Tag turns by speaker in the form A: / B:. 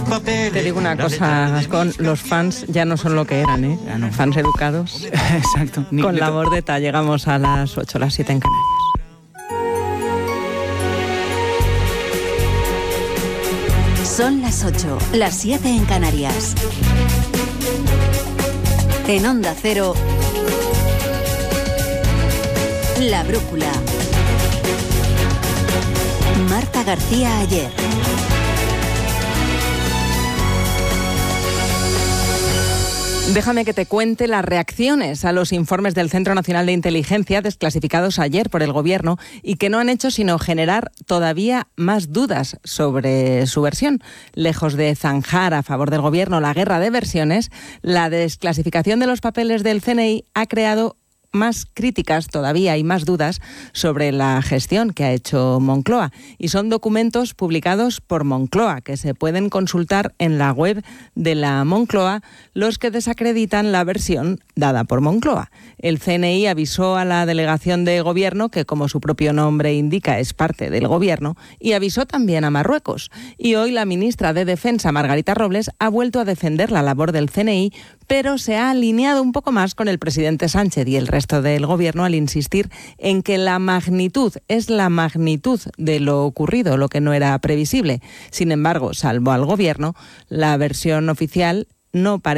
A: Te digo una cosa, Gascón, los fans ya no son lo que eran, ¿eh?
B: Ya no.
A: Fans educados.
B: Exacto.
A: Con la bordeta llegamos a las 8, las 7 en Canarias.
C: Son las 8, las 7 en Canarias. En Onda Cero, La Brújula. Marta García Ayer.
A: Déjame que te cuente las reacciones a los informes del Centro Nacional de Inteligencia desclasificados ayer por el Gobierno y que no han hecho sino generar todavía más dudas sobre su versión. Lejos de zanjar a favor del Gobierno la guerra de versiones, la desclasificación de los papeles del CNI ha creado más críticas todavía y más dudas sobre la gestión que ha hecho Moncloa. Y son documentos publicados por Moncloa, que se pueden consultar en la web de la Moncloa, los que desacreditan la versión dada por Moncloa. El CNI avisó a la delegación de Gobierno, que como su propio nombre indica es parte del Gobierno, y avisó también a Marruecos. Y hoy la ministra de Defensa, Margarita Robles, ha vuelto a defender la labor del CNI, pero se ha alineado un poco más con el presidente Sánchez y el resto del Gobierno al insistir en que la magnitud es la magnitud de lo ocurrido, lo que no era previsible. Sin embargo, salvo al Gobierno, la versión oficial no parece